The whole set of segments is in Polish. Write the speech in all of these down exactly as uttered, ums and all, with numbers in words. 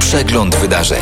Przegląd wydarzeń.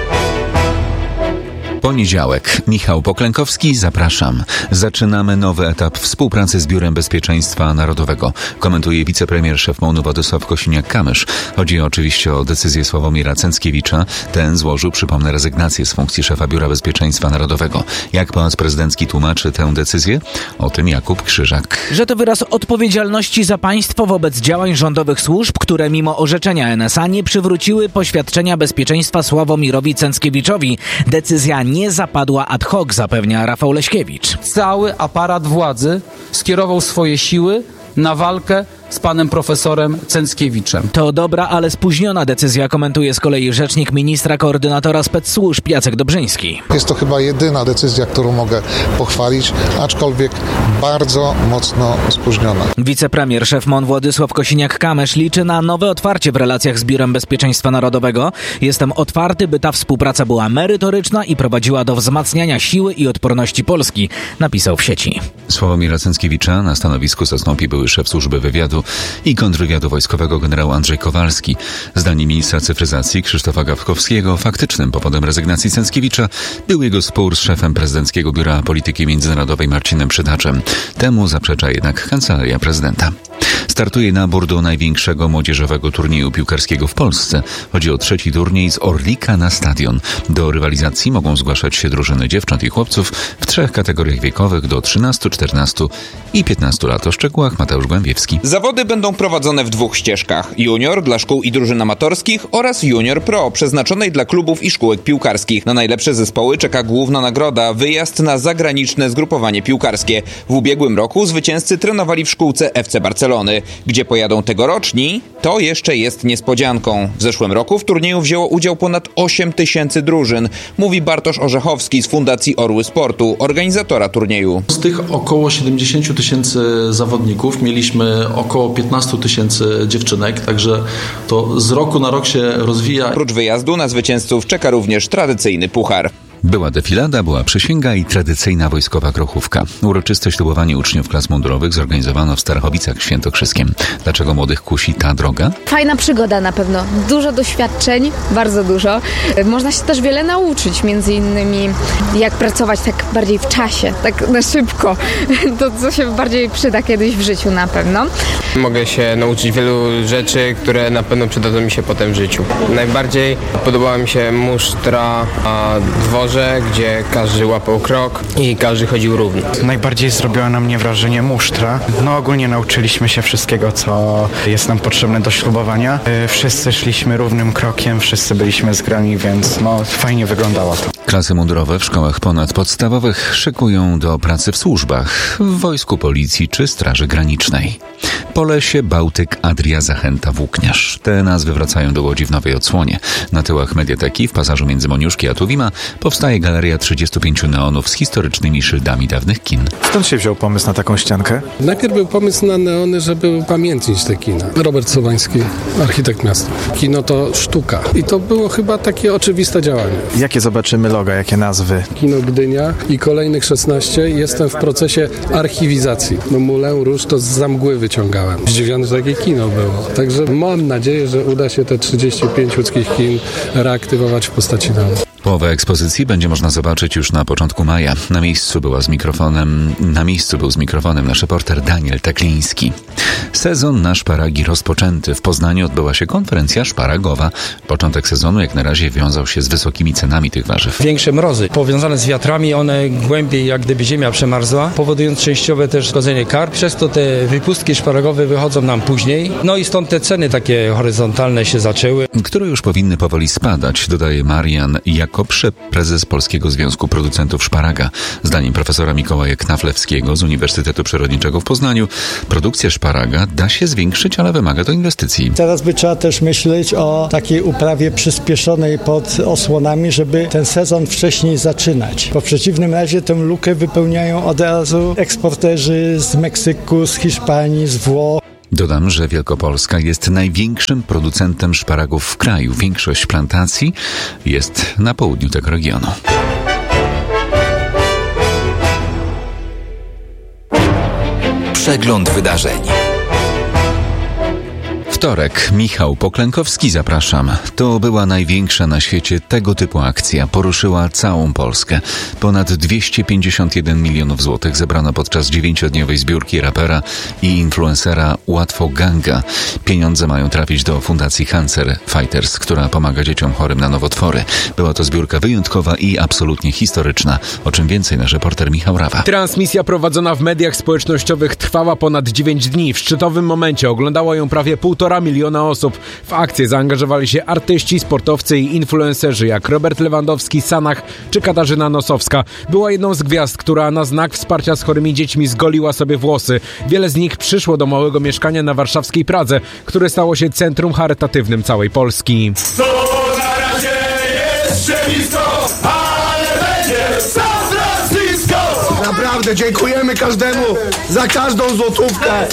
Poniedziałek. Michał Poklękowski, zapraszam. Zaczynamy nowy etap współpracy z Biurem Bezpieczeństwa Narodowego. Komentuje wicepremier szef M O N-u Władysław Kosiniak-Kamysz. Chodzi oczywiście o decyzję Sławomira Cęckiewicza. Ten złożył, przypomnę, rezygnację z funkcji szefa Biura Bezpieczeństwa Narodowego. Jak Pałac Prezydencki tłumaczy tę decyzję? O tym Jakub Krzyżak. Że to wyraz odpowiedzialności za państwo wobec działań rządowych służb, które mimo orzeczenia N S A nie przywróciły poświadczenia bezpieczeństwa Sławomirowi Cęckiewiczowi. Decyzja nie zapadła ad hoc, zapewnia Rafał Leśkiewicz. Cały aparat władzy skierował swoje siły na walkę z panem profesorem Cęckiewiczem. To dobra, ale spóźniona decyzja, komentuje z kolei rzecznik ministra koordynatora spec-służb Jacek Dobrzyński. Jest to chyba jedyna decyzja, którą mogę pochwalić, aczkolwiek bardzo mocno spóźniona. Wicepremier szef M O N Władysław Kosiniak-Kamysz liczy na nowe otwarcie w relacjach z Biurem Bezpieczeństwa Narodowego. Jestem otwarty, by ta współpraca była merytoryczna i prowadziła do wzmacniania siły i odporności Polski, napisał w sieci. Sławomira Cęckiewicza na stanowisku zastąpi były szef służby wywiadu i kontrwywiadu wojskowego generał Andrzej Kowalski. Zdaniem ministra cyfryzacji Krzysztofa Gawkowskiego faktycznym powodem rezygnacji Cęckiewicza był jego spór z szefem Prezydenckiego Biura Polityki Międzynarodowej Marcinem Przydaczem. Temu zaprzecza jednak Kancelaria Prezydenta. Startuje nabór do największego młodzieżowego turnieju piłkarskiego w Polsce. Chodzi o trzeci turniej z Orlika na Stadion. Do rywalizacji mogą zgłaszać się drużyny dziewcząt i chłopców w trzech kategoriach wiekowych do trzynastu, czternastu i piętnastu lat. O szczegółach Mateusz Głębiewski. Zawody będą prowadzone w dwóch ścieżkach. Junior dla szkół i drużyn amatorskich oraz Junior Pro, przeznaczonej dla klubów i szkółek piłkarskich. Na najlepsze zespoły czeka główna nagroda, wyjazd na zagraniczne zgrupowanie piłkarskie. W ubiegłym roku zwycięzcy trenowali w szkółce F C Barcelony. Gdzie pojadą tegoroczni, to jeszcze jest niespodzianką. W zeszłym roku w turnieju wzięło udział ponad osiem tysięcy drużyn, mówi Bartosz Orzechowski z Fundacji Orły Sportu, organizatora turnieju. Z tych około siedemdziesiąt tysięcy zawodników mieliśmy około piętnaście tysięcy dziewczynek, także to z roku na rok się rozwija. Oprócz wyjazdu na zwycięzców czeka również tradycyjny puchar. Była defilada, była przysięga i tradycyjna wojskowa grochówka. Uroczyste ślubowanie uczniów klas mundurowych zorganizowano w Starachowicach Świętokrzyskiem. Dlaczego młodych kusi ta droga? Fajna przygoda na pewno. Dużo doświadczeń, bardzo dużo. Można się też wiele nauczyć, między innymi jak pracować tak bardziej w czasie, tak na szybko. To, co się bardziej przyda kiedyś w życiu na pewno. Mogę się nauczyć wielu rzeczy, które na pewno przydadzą mi się potem w życiu. Najbardziej podobała mi się musztra na dworze, gdzie każdy łapał krok i każdy chodził równo. Najbardziej zrobiła na mnie wrażenie musztra. No ogólnie nauczyliśmy się wszystkiego, co jest nam potrzebne do ślubowania. Wszyscy szliśmy równym krokiem, wszyscy byliśmy zgrani, więc no fajnie wyglądało to. Klasy mundurowe w szkołach ponadpodstawowych szykują do pracy w służbach, w wojsku, policji czy straży granicznej. Polesie, Bałtyk, Adria, Zachęta, Włókniarz. Te nazwy wracają do Łodzi w nowej odsłonie. Na tyłach Mediateki, w pasażu między Moniuszki a Tuwima, powstaje galeria trzydziestu pięciu neonów z historycznymi szyldami dawnych kin. Skąd się wziął pomysł na taką ściankę? Najpierw był pomysł na neony, żeby upamiętnić te kina. Robert Sobański, architekt miasta. Kino to sztuka. I to było chyba takie oczywiste działanie. Jakie zobaczymy loga, jakie nazwy? Kino Gdynia i kolejnych szesnaście. Jestem w procesie archiwizacji. No Moulin Rouge to z mgły wyciągałem. Zdziwiony, że takie kino było. Także mam nadzieję, że uda się te trzydzieści pięć łódzkich kin reaktywować w postaci neonów. Połowę ekspozycji będzie można zobaczyć już na początku maja. Na miejscu była z mikrofonem, na miejscu był z mikrofonem nasz reporter Daniel Tekliński. Sezon na szparagi rozpoczęty. W Poznaniu odbyła się konferencja szparagowa. Początek sezonu jak na razie wiązał się z wysokimi cenami tych warzyw. Większe mrozy powiązane z wiatrami, one głębiej jak gdyby ziemia przemarzła, powodując częściowe też szkodzenie karp. Przez to te wypustki szparagowe wychodzą nam później. No i stąd te ceny takie horyzontalne się zaczęły. Które już powinny powoli spadać, dodaje Marian Jakobsze, prezes Polskiego Związku Producentów Szparaga. Zdaniem profesora Mikołaja Knaflewskiego z Uniwersytetu Przyrodniczego w Poznaniu produkcja szparaga da się zwiększyć, ale wymaga to inwestycji. Teraz by trzeba też myśleć o takiej uprawie przyspieszonej pod osłonami, żeby ten sezon wcześniej zaczynać. Bo w przeciwnym razie tę lukę wypełniają od razu eksporterzy z Meksyku, z Hiszpanii, z Włoch. Dodam, że Wielkopolska jest największym producentem szparagów w kraju. Większość plantacji jest na południu tego regionu. Przegląd wydarzeń. Wtorek. Michał Poklękowski, zapraszam. To była największa na świecie tego typu akcja. Poruszyła całą Polskę. Ponad dwieście pięćdziesiąt jeden milionów złotych zebrano podczas dziewięciodniowej zbiórki rapera i influencera Łatwo Ganga. Pieniądze mają trafić do Fundacji Cancer Fighters, która pomaga dzieciom chorym na nowotwory. Była to zbiórka wyjątkowa i absolutnie historyczna. O czym więcej nasz reporter Michał Rawa. Transmisja prowadzona w mediach społecznościowych trwała ponad dziewięć dni. W szczytowym momencie oglądało ją prawie półtora miliona osób. W akcję zaangażowali się artyści, sportowcy i influencerzy jak Robert Lewandowski, Sanach czy Katarzyna Nosowska. Była jedną z gwiazd, która na znak wsparcia z chorymi dziećmi zgoliła sobie włosy. Wiele z nich przyszło do małego mieszkania na warszawskiej Pradze, które stało się centrum charytatywnym całej Polski. Co na razie jeszcze blisko, ale będzie San Francisco! Naprawdę dziękujemy każdemu za każdą złotówkę.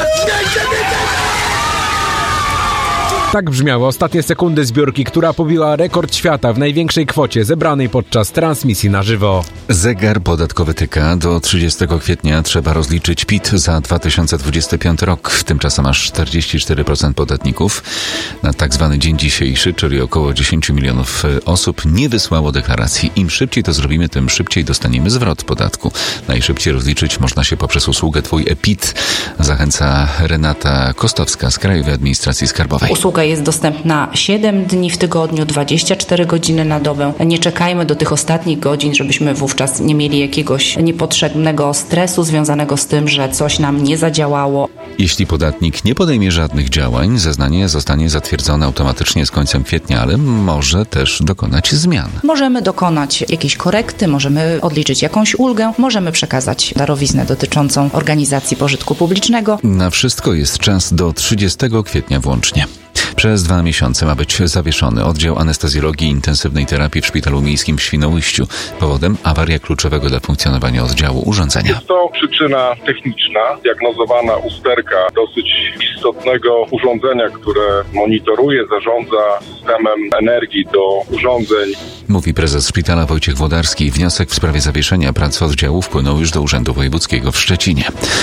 Tak brzmiały ostatnie sekundy zbiórki, która pobiła rekord świata w największej kwocie zebranej podczas transmisji na żywo. Zegar podatkowy tyka. Do trzydziestego kwietnia trzeba rozliczyć P I T za dwa tysiące dwudziesty piąty rok. Tymczasem aż czterdzieści cztery procent podatników na tak zwany dzień dzisiejszy, czyli około dziesięć milionów osób, nie wysłało deklaracji. Im szybciej to zrobimy, tym szybciej dostaniemy zwrot podatku. Najszybciej rozliczyć można się poprzez usługę Twój e-PIT. Zachęca Renata Kostowska z Krajowej Administracji Skarbowej. Usługa jest dostępna siedem dni w tygodniu, dwadzieścia cztery godziny na dobę. Nie czekajmy do tych ostatnich godzin, żebyśmy wówczas nie mieli jakiegoś niepotrzebnego stresu związanego z tym, że coś nam nie zadziałało. Jeśli podatnik nie podejmie żadnych działań, zeznanie zostanie zatwierdzone automatycznie z końcem kwietnia, ale może też dokonać zmian. Możemy dokonać jakiejś korekty, możemy odliczyć jakąś ulgę, możemy przekazać darowiznę dotyczącą organizacji pożytku publicznego. Na wszystko jest czas do trzydziestego kwietnia włącznie. Przez dwa miesiące ma być zawieszony oddział anestezjologii i intensywnej terapii w Szpitalu Miejskim w Świnoujściu. Powodem awaria kluczowego dla funkcjonowania oddziału urządzenia. Jest to przyczyna techniczna, diagnozowana usterka dosyć istotnego urządzenia, które monitoruje, zarządza systemem energii do urządzeń. Mówi prezes szpitala Wojciech Włodarski. Wniosek w sprawie zawieszenia pracy oddziału wpłynął już do Urzędu Wojewódzkiego w Szczecinie.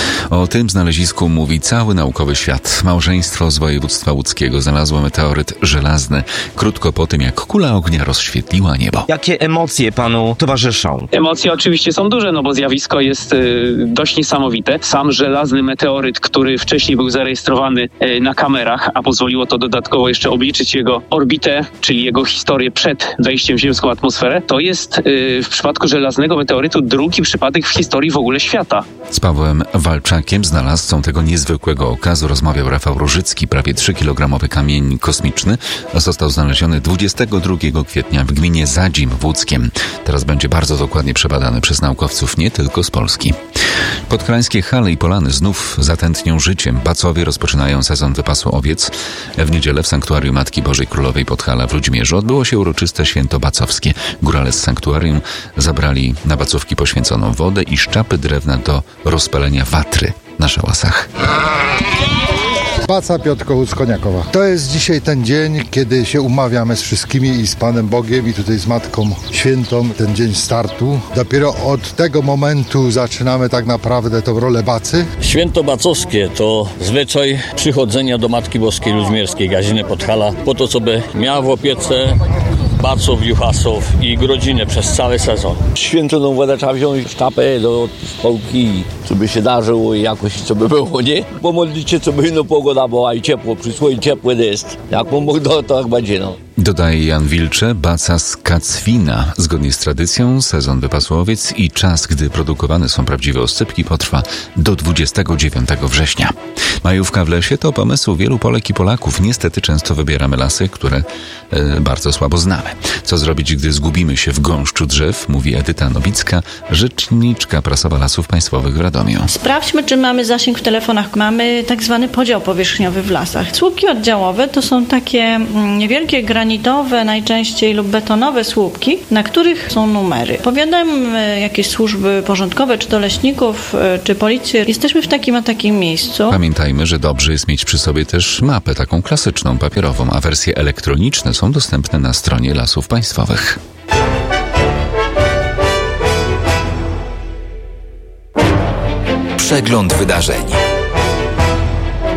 O tym znalezisku mówi cały naukowy świat. Małżeństwo z województwa łódzkiego znalazło meteoryt żelazny krótko po tym, jak kula ognia rozświetliła niebo. Jakie emocje panu towarzyszą? Emocje oczywiście są duże, no bo zjawisko jest y, dość niesamowite. Sam żelazny meteoryt, który wcześniej był zarejestrowany y, na kamerach, a pozwoliło to dodatkowo jeszcze obliczyć jego orbitę, czyli jego historię przed wejściem w ziemską atmosferę, to jest y, w przypadku żelaznego meteorytu drugi przypadek w historii w ogóle świata. Z Pawłem Walczakiem, znalazcą tego niezwykłego okazu, rozmawiał Rafał Różycki. Prawie trzykilogramowy kamień kosmiczny został znaleziony dwudziestego drugiego kwietnia w gminie Zadzim w Łódzkiem. Teraz będzie bardzo dokładnie przebadany przez naukowców nie tylko z Polski. Podkrańskie hale i polany znów zatętnią życiem. Bacowie rozpoczynają sezon wypasu owiec. W niedzielę w Sanktuarium Matki Bożej Królowej Podhala w Ludźmierzu odbyło się uroczyste święto bacowskie. Górale z sanktuarium zabrali na bacówki poświęconą wodę i szczapy drewna do rozpalenia watry na szałasach. Baca Piotrkołódzko-Koniakowa. To jest dzisiaj ten dzień, kiedy się umawiamy z wszystkimi i z Panem Bogiem i tutaj z Matką Świętą, ten dzień startu. Dopiero od tego momentu zaczynamy tak naprawdę tą rolę bacy. Święto bacowskie to zwyczaj przychodzenia do Matki Boskiej Ludźmierskiej, Gaziny Podhala, po to, co by miała w opiece baców, juchasów i rodzinę przez cały sezon. Święconą wodę trzeba wziąć sztapę do stołki, co by się darzyło i jakoś co by było, nie? Pomodlić się, co by no pogoda była i ciepło, przysłoi ciepły deszcz. Jak mu Bóg da, to tak będzie, no. Dodaje Jan Wilcze, baca z Kacwina. Zgodnie z tradycją sezon wypasu owiec i czas, gdy produkowane są prawdziwe oscypki, potrwa do dwudziestego dziewiątego września. Majówka w lesie to pomysł wielu Polek i Polaków. Niestety często wybieramy lasy, które e, bardzo słabo znamy. Co zrobić, gdy zgubimy się w gąszczu drzew, mówi Edyta Nowicka, rzeczniczka prasowa Lasów Państwowych w Radomiu. Sprawdźmy, czy mamy zasięg w telefonach. Mamy tak zwany podział powierzchniowy w lasach. Słupki oddziałowe to są takie niewielkie granitowe najczęściej lub betonowe słupki, na których są numery. Powiadamy jakieś służby porządkowe, czy to leśników, czy policję. Jesteśmy w takim a takim miejscu. Pamiętajmy, że dobrze jest mieć przy sobie też mapę, taką klasyczną, papierową, a wersje elektroniczne są dostępne na stronie Lasów Państwowych. Przegląd wydarzeń.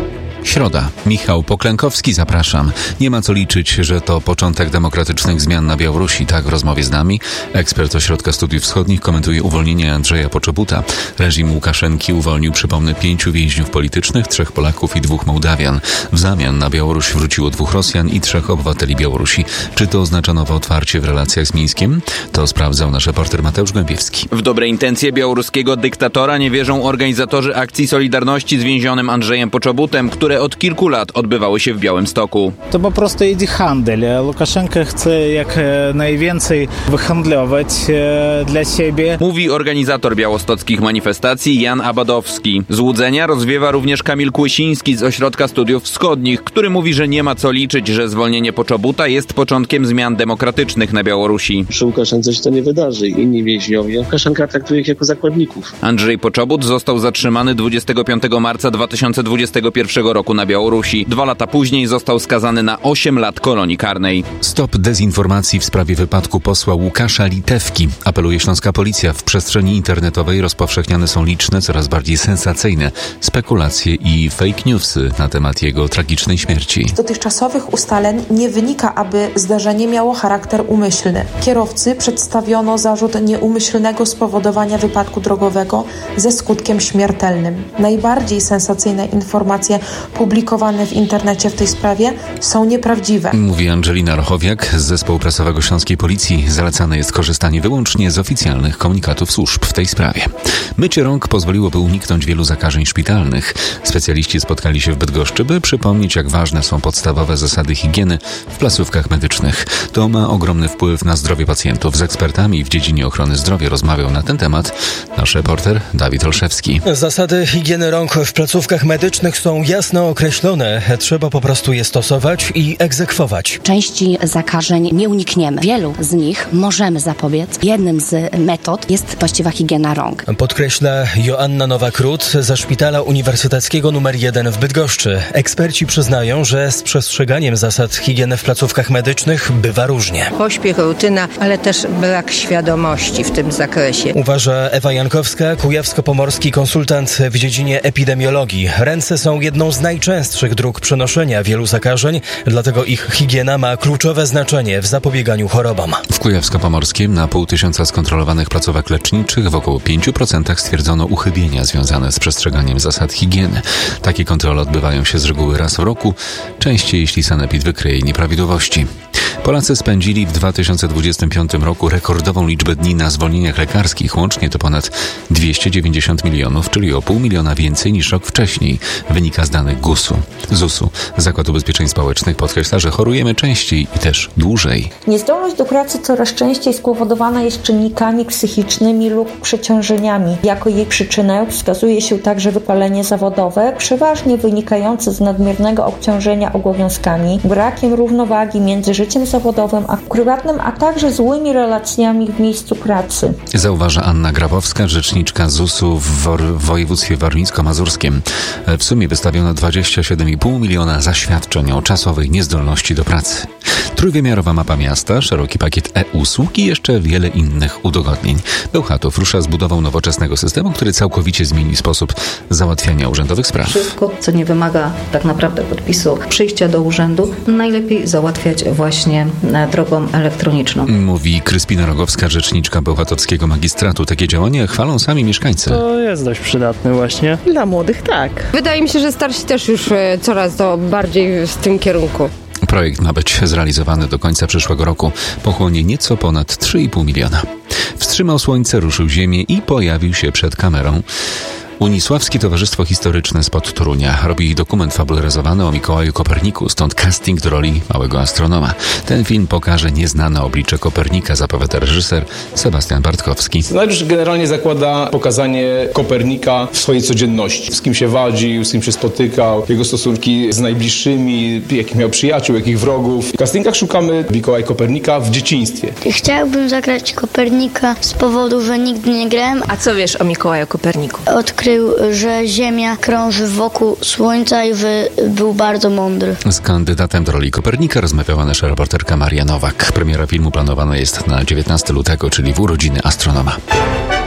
Środa. Michał Poklękowski, zapraszam. Nie ma co liczyć, że to początek demokratycznych zmian na Białorusi. Tak w rozmowie z nami ekspert Ośrodka Studiów Wschodnich komentuje uwolnienie Andrzeja Poczobuta. Reżim Łukaszenki uwolnił, przypomnę, pięciu więźniów politycznych, trzech Polaków i dwóch Mołdawian. W zamian na Białoruś wróciło dwóch Rosjan i trzech obywateli Białorusi. Czy to oznacza nowe otwarcie w relacjach z Mińskiem? To sprawdzał nasz reporter Mateusz Głębiewski. W dobre intencje białoruskiego dyktatora nie wierzą organizatorzy akcji Solidarności z więzionym Andrzejem Poczobutem, które od kilku lat odbywały się w Białymstoku. To po prostu idzie handel. Łukaszenka chce jak najwięcej wyhandlować dla siebie. Mówi organizator białostockich manifestacji Jan Abadowski. Złudzenia rozwiewa również Kamil Kłysiński z Ośrodka Studiów Wschodnich, który mówi, że nie ma co liczyć, że zwolnienie Poczobuta jest początkiem zmian demokratycznych na Białorusi. Przy Łukaszence się to nie wydarzy. Inni więźniowie Łukaszenka traktuje ich jako zakładników. Andrzej Poczobut został zatrzymany dwudziestego piątego marca dwa tysiące dwudziestego pierwszego roku na Białorusi. Dwa lata później został skazany na osiem lat kolonii karnej. Stop dezinformacji w sprawie wypadku posła Łukasza Litewki. Apeluje śląska policja. W przestrzeni internetowej rozpowszechniane są liczne, coraz bardziej sensacyjne spekulacje i fake newsy na temat jego tragicznej śmierci. Z dotychczasowych ustaleń nie wynika, aby zdarzenie miało charakter umyślny. Kierowcy przedstawiono zarzut nieumyślnego spowodowania wypadku drogowego ze skutkiem śmiertelnym. Najbardziej sensacyjne informacje publikowane w internecie w tej sprawie są nieprawdziwe. Mówi Angelina Rochowiak z zespołu prasowego Śląskiej Policji. Zalecane jest korzystanie wyłącznie z oficjalnych komunikatów służb w tej sprawie. Mycie rąk pozwoliłoby uniknąć wielu zakażeń szpitalnych. Specjaliści spotkali się w Bydgoszczy, by przypomnieć, jak ważne są podstawowe zasady higieny w placówkach medycznych. To ma ogromny wpływ na zdrowie pacjentów. Z ekspertami w dziedzinie ochrony zdrowia rozmawiał na ten temat nasz reporter Dawid Olszewski. Zasady higieny rąk w placówkach medycznych są jasno określone. Trzeba po prostu je stosować i egzekwować. Części zakażeń nie unikniemy. Wielu z nich możemy zapobiec. Jednym z metod jest właściwa higiena rąk. Podkreśla Joanna Nowak-Rut ze Szpitala Uniwersyteckiego numer jeden w Bydgoszczy. Eksperci przyznają, że z przestrzeganiem zasad higieny w placówkach medycznych bywa różnie. Pośpiech, rutyna, ale też brak świadomości w tym zakresie. Uważa Ewa Jankowska, kujawsko-pomorski konsultant w dziedzinie epidemiologii. Ręce są jedną z najczęstszych dróg przenoszenia wielu zakażeń, dlatego ich higiena ma kluczowe znaczenie w zapobieganiu chorobom. W Kujawsko-Pomorskim na pół tysiąca skontrolowanych placówek leczniczych w około pięć procent stwierdzono uchybienia związane z przestrzeganiem zasad higieny. Takie kontrole odbywają się z reguły raz w roku, częściej jeśli sanepid wykryje nieprawidłowości. Polacy spędzili w dwa tysiące dwudziestym piątym roku rekordową liczbę dni na zwolnieniach lekarskich. Łącznie to ponad dwieście dziewięćdziesiąt milionów, czyli o pół miliona więcej niż rok wcześniej. Wynika z danych gusu. zusu. Zakład Ubezpieczeń Społecznych podkreśla, że chorujemy częściej i też dłużej. Niezdolność do pracy coraz częściej spowodowana jest czynnikami psychicznymi lub przeciążeniami. Jako jej przyczynę wskazuje się także wypalenie zawodowe, przeważnie wynikające z nadmiernego obciążenia obowiązkami, brakiem równowagi między życiem zawodowym a prywatnym, a także złymi relacjami w miejscu pracy. Zauważa Anna Grabowska, rzeczniczka zusu w, Wor- w województwie warmińsko-mazurskim. W sumie wystawiono dwadzieścia siedem i pół miliona zaświadczeń o czasowej niezdolności do pracy. Trójwymiarowa mapa miasta, szeroki pakiet e-usług i jeszcze wiele innych udogodnień. Bełchatów rusza z budową nowoczesnego systemu, który całkowicie zmieni sposób załatwiania urzędowych spraw. Wszystko, co nie wymaga tak naprawdę podpisu przyjścia do urzędu, najlepiej załatwiać właśnie drogą elektroniczną. Mówi Kryspina Rogowska, rzeczniczka bełchatowskiego magistratu. Takie działania chwalą sami mieszkańcy. To jest dość przydatne właśnie. Dla młodych tak. Wydaje mi się, że starsi też już coraz to bardziej w tym kierunku. Projekt ma być zrealizowany do końca przyszłego roku. Pochłonie nieco ponad trzy i pół miliona. Wstrzymał słońce, ruszył ziemię i pojawił się przed kamerą. Unisławskie Towarzystwo Historyczne spod Torunia robi dokument fabularyzowany o Mikołaju Koperniku, stąd casting do roli małego astronoma. Ten film pokaże nieznane oblicze Kopernika, zapowiada reżyser Sebastian Bartkowski. Scenariusz generalnie zakłada pokazanie Kopernika w swojej codzienności. Z kim się wadził, z kim się spotykał, jego stosunki z najbliższymi, jakich miał przyjaciół, jakich wrogów. W castingach szukamy Mikołaja Kopernika w dzieciństwie. Chciałbym zagrać Kopernika z powodu, że nigdy nie grałem. A co wiesz o Mikołaju Koperniku? Odkrył, że Ziemia krąży wokół Słońca i że był bardzo mądry. Z kandydatem do roli Kopernika rozmawiała nasza reporterka Maria Nowak. Premiera filmu planowana jest na dziewiętnastego lutego, czyli w urodziny astronoma.